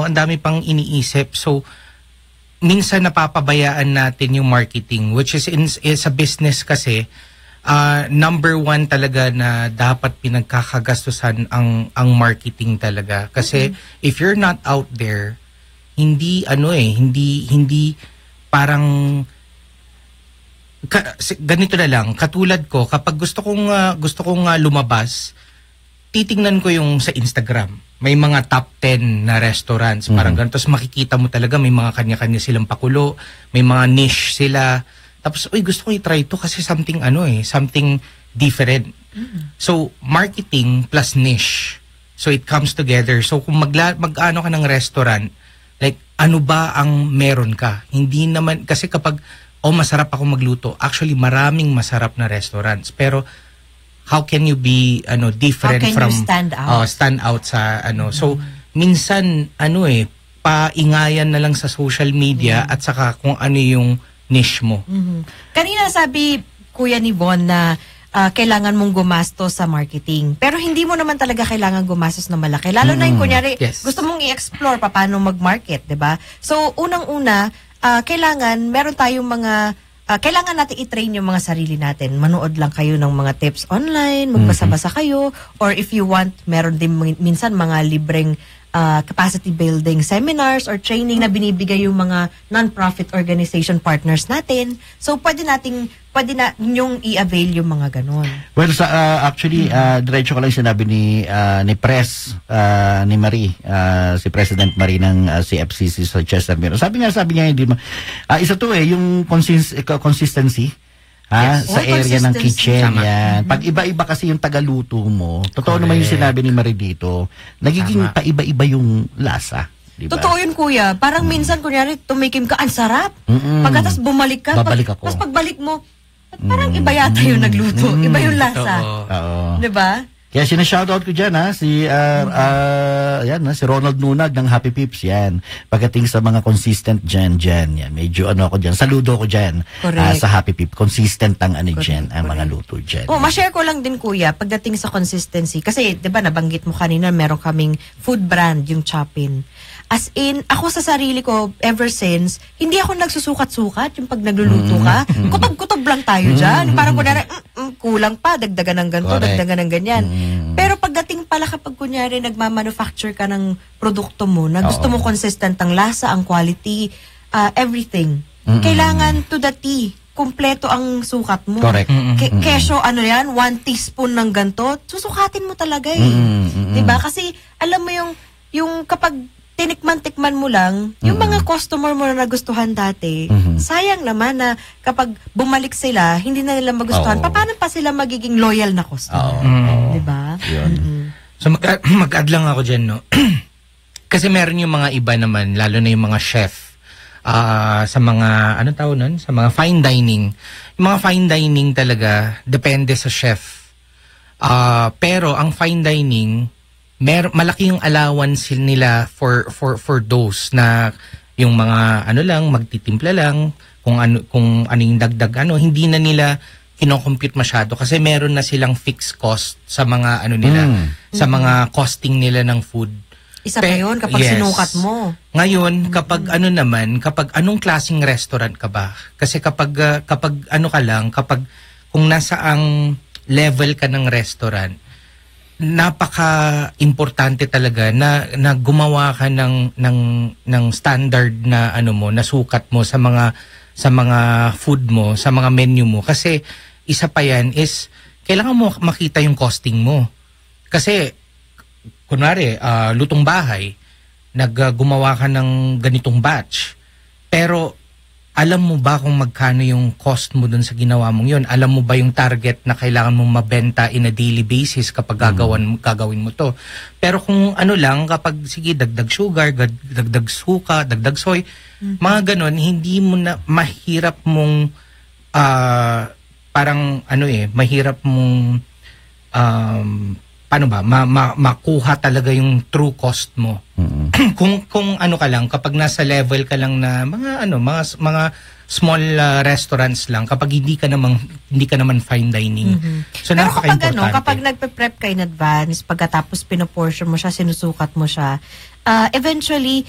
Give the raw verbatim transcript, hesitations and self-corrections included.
ano, ang dami pang iniisip. So minsan napapabayaan natin yung marketing, which is in is a business kasi uh, number one talaga na dapat pinagkakagastusan ang ang marketing talaga. Kasi mm-hmm. if you're not out there, hindi ano eh, hindi hindi parang ka, ganito na lang, katulad ko kapag gusto kong uh, gusto kong uh, lumabas, titingnan ko yung sa Instagram. May mga top ten na restaurants, mm-hmm. parang ganito. Tapos makikita mo talaga may mga kanya-kanya silang pakulo, may mga niche sila. Tapos, uy, gusto ko i-try ito kasi something ano eh, something different. Mm-hmm. So, marketing plus niche. So, it comes together. So, kung magla- mag-ano ka ng restaurant, like, ano ba ang meron ka? Hindi naman, kasi kapag, oh, masarap ako magluto, actually, maraming masarap na restaurants. Pero, how can you be ano different how can from you stand out? Uh, stand out sa ano. Mm-hmm. So minsan ano eh paingayan na lang sa social media mm-hmm. at saka kung ano yung niche mo. Mm-hmm. Kanina sabi Kuya ni Von na uh, kailangan mong gumastos sa marketing. Pero hindi mo naman talaga kailangan gumastos na malaki. Lalo mm-hmm. na yung kunyari yes. gusto mong i-explore pa paano mag-market, 'di ba? So unang-una uh, kailangan meron tayong mga Uh, kailangan natin i-train yung mga sarili natin. Manood lang kayo ng mga tips online, magbasa-basa kayo, or if you want, meron din minsan mga libreng uh, capacity building seminars or training na binibigay yung mga non-profit organization partners natin. So, pwede nating, pwede na yung i-avail yung mga ganon. Well, sa, uh, actually, uh, diretso ko lang sinabi ni, uh, ni Pres, uh, ni Marie, uh, si President Marie ng uh, C F C C sa Chester Miro. Sabi nga, sabi niya, hindi mo, uh, isa to eh, yung consist, uh, consistency, ha, yes. sa oh, area ng kitchen. Tama. Yan. Pag iba-iba kasi yung tagaluto mo, totoo Correct. naman yung sinabi ni Marie dito, nagiging Tama. paiba-iba yung lasa. Diba? Totoo yun, Kuya. Parang mm. minsan, kunyari, tumikim ka, ang sarap. Mm-mm. Pagkatas bumalik ka, babalik pag, ako. Tapos pagbalik mo, parang iba yata yung nagluto. Mm. Iba yung lasa. Oo. Diba? Kaya sinashoutout ko dyan ha, si, uh, mm-hmm. uh, yan, ha, si Ronald Nunag ng Happy Pips yan. Pagdating sa mga consistent dyan, dyan, yan. Medyo ano ako dyan, saludo ko dyan uh, sa Happy Pip. Consistent ang ano correct, dyan, ang mga luto dyan. Oh, ma-share ko lang din Kuya, pagdating sa consistency. Kasi, di ba, nabanggit mo kanina, meron kaming food brand, yung Chopin. As in, ako sa sarili ko, ever since, hindi ako nagsusukat-sukat yung pag nagluluto ka. Mm-hmm. Kutob-kutob lang tayo dyan. Mm-hmm. Parang kunyari, mm, kulang pa, dagdagan ng ganito, correct. Dagdagan ng ganyan. Mm-hmm. Pero pagdating pala kapag kunyari nagmamanufacture ka ng produkto mo, na gusto Oo. mo consistent ang lasa, ang quality, uh, everything. Mm-hmm. Kailangan to the T. Kumpleto ang sukat mo. Correct. Mm-hmm. Ke- kesyo, ano yan, one teaspoon ng ganito, susukatin mo talaga eh. Mm-hmm. Diba? Kasi, alam mo yung, yung kapag tinikman-tikman mo lang, yung mm-hmm. mga customer mo na nagustuhan dati, mm-hmm. sayang naman na kapag bumalik sila, hindi na nila magustuhan. Oh. Paano pa sila magiging loyal na customer? Oh. Mm-hmm. Diba? Mm-hmm. So mag- mag-add lang ako dyan, no? Kasi meron yung mga iba naman, lalo na yung mga chef, uh, sa mga, ano tawag nun? Sa mga fine dining. Yung mga fine dining talaga, depende sa chef. Uh, pero ang fine dining, mer malaki yung allowance nila for for for those na yung mga ano lang magtitimpla lang kung ano kung ano yung dagdag ano hindi na nila kino-compute masyado kasi meron na silang fixed cost sa mga ano nila mm. sa mga costing nila ng food. Isa pa yun kapag yes. sinukat mo. Ngayon kapag mm-hmm. ano naman kapag anong klaseng restaurant ka ba? Kasi kapag uh, kapag ano ka lang kapag kung nasa ang level ka ng restaurant napaka-importante talaga na, na gumawa ka ng ng ng standard na ano mo, na sukat mo sa mga sa mga food mo, sa mga menu mo kasi isa pa yan is kailangan mo makita yung costing mo. Kasi kunwari, uh, lutong bahay, naggumawa uh, ka ng ganitong batch. Pero alam mo ba kung magkano yung cost mo dun sa ginawa mong yun? Alam mo ba yung target na kailangan mong mabenta in a daily basis kapag gagawin, gagawin mo to? Pero kung ano lang, kapag sige, dagdag sugar, dagdag suka, dagdag soy, mm-hmm. mga ganon, hindi mo na, mahirap mong, uh, parang ano eh, mahirap mong, um, paano ba, ma ma makuha talaga yung true cost mo. Mm-hmm. kung kung ano ka lang kapag nasa level ka lang na mga ano mga mga small uh, restaurants lang kapag hindi ka naman hindi ka naman fine dining. Mm-hmm. So pero kapag ano, importante. kapag nagpe-prep ka in advance, pagkatapos pinoportion mo siya, sinusukat mo siya, uh, eventually